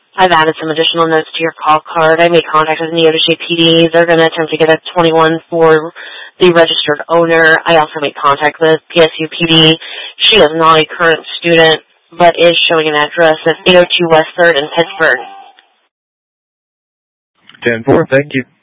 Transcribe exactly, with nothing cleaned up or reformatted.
I've added some additional notes to your call card. I made contact with Neodacia P D. They're going to attempt to get a twenty-one for the registered owner. I also made contact with P S U P D. She is not a current student, but is showing an address at eight oh two West third in Pittsburgh. ten four, thank you.